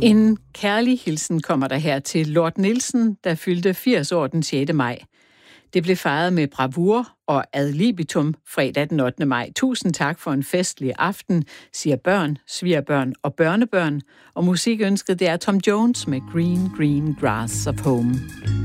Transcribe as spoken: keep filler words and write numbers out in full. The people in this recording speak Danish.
En kærlig hilsen kommer der her til Lord Nielsen, der fyldte firs år den sjette maj. Det blev fejret med bravur og ad libitum fredag den ottende maj. Tusind tak for en festlig aften, siger børn, svigerbørn og børnebørn. Og musikønsket det er Tom Jones med Green Green Grass of Home.